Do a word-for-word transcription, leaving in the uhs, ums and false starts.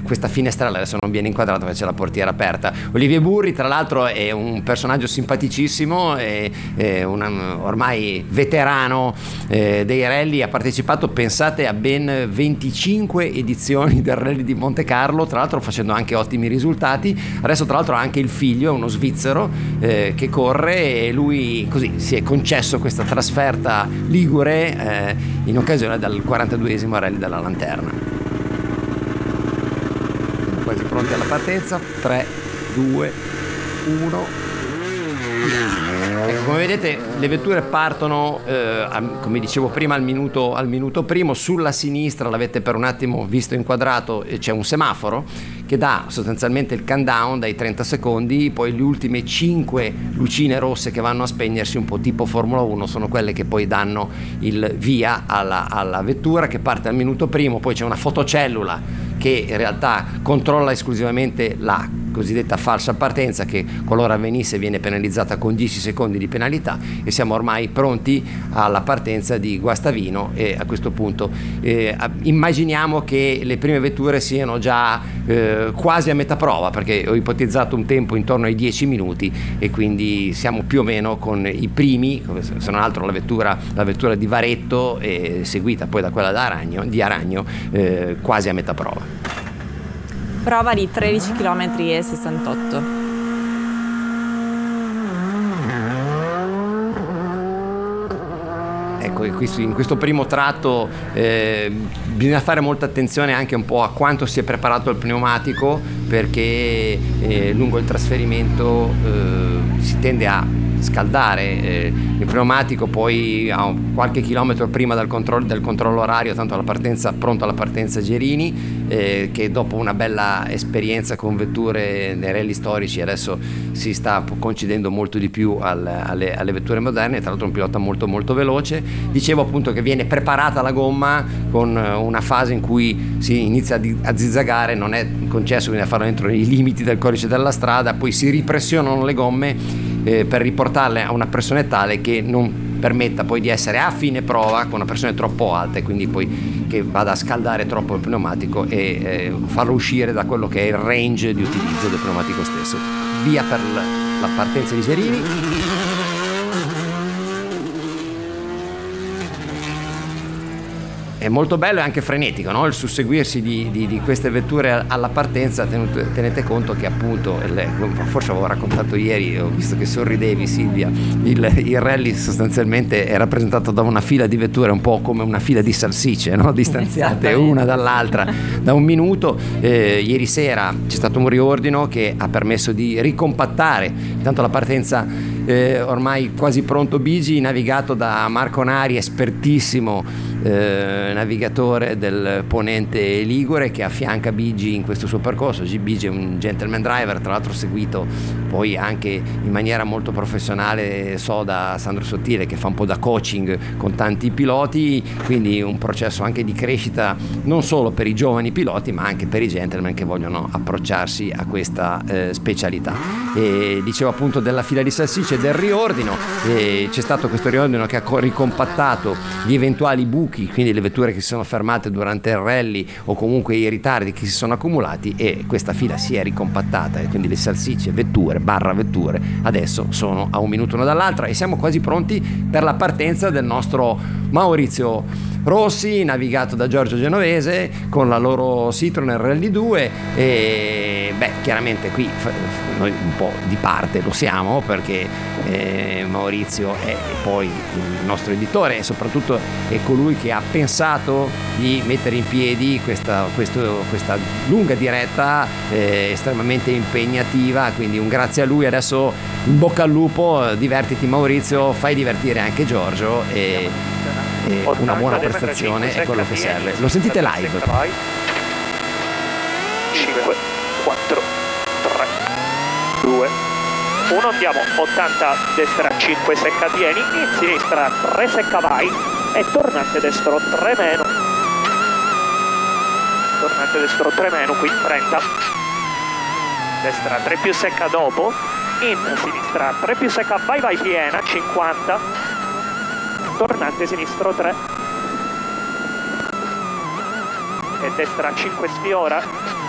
questa finestrella adesso non viene inquadrata perché c'è la portiera aperta. Olivier Burri tra l'altro è un personaggio simpaticissimo, è, è un ormai veterano eh, dei rally, ha partecipato, pensate, a ben venticinque edizioni del Rally di Monte Carlo, tra l'altro facendo anche ottimi risultati. Adesso tra l'altro ha anche il figlio, uno svizzero eh, che corre, e lui così si è concesso questa trasferta ligure eh, in occasione del quarantaduesimo Rally della Lanterna. Siamo quasi pronti alla partenza. Tre, due, uno. Ecco, come vedete le vetture partono eh, come dicevo prima al minuto, al minuto primo. Sulla sinistra, l'avete per un attimo visto inquadrato, c'è un semaforo che dà sostanzialmente il countdown dai trenta secondi, poi le ultime cinque lucine rosse che vanno a spegnersi, un po' tipo Formula uno, sono quelle che poi danno il via alla, alla vettura che parte al minuto primo. Poi c'è una fotocellula che in realtà controlla esclusivamente la cosiddetta falsa partenza, che qualora avvenisse viene penalizzata con dieci secondi di penalità, e siamo ormai pronti alla partenza di Guastavino. E a questo punto eh, immaginiamo che le prime vetture siano già eh, quasi a metà prova, perché ho ipotizzato un tempo intorno ai dieci minuti e quindi siamo più o meno con i primi, se non altro la vettura, la vettura di Varetto eh, seguita poi da quella da Aragno, di Aragno eh, quasi a metà prova. Prova di tredici chilometri e sessantotto. Ecco, in questo primo tratto eh, bisogna fare molta attenzione anche un po' a quanto si è preparato il pneumatico, perché eh, lungo il trasferimento eh, si tende a scaldare eh, il pneumatico poi a qualche chilometro prima del controllo, del controllo orario, tanto alla partenza, pronto alla partenza Gerini, eh, che dopo una bella esperienza con vetture nei rally storici adesso si sta concedendo molto di più al, alle, alle vetture moderne. Tra l'altro un pilota molto molto veloce. Dicevo appunto che viene preparata la gomma con una fase in cui si inizia a, a zizzagare, non è concesso, bisogna farlo entro i limiti del codice della strada, poi si ripressionano le gomme eh, per riportarle a una pressione tale che non permetta poi di essere a fine prova con una pressione troppo alta, e quindi poi che vada a scaldare troppo il pneumatico e eh, farlo uscire da quello che è il range di utilizzo del pneumatico stesso. Via per la partenza di Gerini. È molto bello e anche frenetico, no? Il susseguirsi di, di, di queste vetture alla partenza. Tenete, tenete conto che appunto, forse avevo raccontato ieri, ho visto che sorridevi Silvia, il, il rally sostanzialmente è rappresentato da una fila di vetture un po' come una fila di salsicce, no? Distanziate una dall'altra da un minuto. Eh, ieri sera c'è stato un riordino che ha permesso di ricompattare intanto la partenza. Eh, ormai quasi pronto Bigi, navigato da Marco Nari, espertissimo eh, navigatore del ponente ligure, che affianca Bigi in questo suo percorso. Bigi è un gentleman driver, tra l'altro seguito poi anche in maniera molto professionale so da Sandro Sottile, che fa un po' da coaching con tanti piloti, quindi un processo anche di crescita non solo per i giovani piloti ma anche per i gentleman che vogliono approcciarsi a questa eh, specialità. E dicevo appunto della fila di salsicce, del riordino, e c'è stato questo riordino che ha ricompattato gli eventuali buchi, quindi le vetture che si sono fermate durante il rally o comunque i ritardi che si sono accumulati, e questa fila si è ricompattata, e quindi le salsicce vetture barra vetture adesso sono a un minuto una dall'altra, e siamo quasi pronti per la partenza del nostro Maurizio Rossi, navigato da Giorgio Genovese con la loro Citroen Rally due. E beh, chiaramente qui noi un po' di parte lo siamo, perché eh, Maurizio è poi il nostro editore e soprattutto è colui che ha pensato di mettere in piedi questa, questo, questa lunga diretta eh, estremamente impegnativa, quindi un grazie a lui. Adesso in bocca al lupo, divertiti Maurizio, fai divertire anche Giorgio, e, e una buona prestazione è quello che serve. Lo sentite live. cinque, quattro, tre, due, uno, andiamo. Ottanta destra, cinque secca tieni, in sinistra tre secca vai, e tornante destro tre meno, tornante destro tre meno, qui trenta, destra tre più secca dopo, in sinistra tre più secca vai vai piena, cinquanta, tornante sinistro tre, e destra cinque sfiora,